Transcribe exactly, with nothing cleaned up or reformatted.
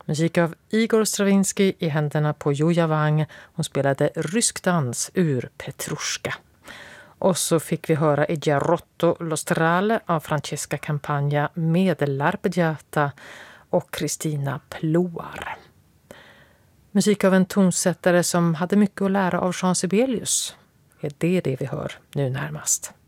Musik av Igor Stravinsky i händerna på Julia Wang. Hon spelade rysk dans ur Petrushka. Och så fick vi höra I Giarotto lo Strale av Francesca Campagna med L'Arpeggiata och Kristina Ploar. Musik av en tonsättare som hade mycket att lära av Jean Sibelius. Är det det vi hör nu närmast?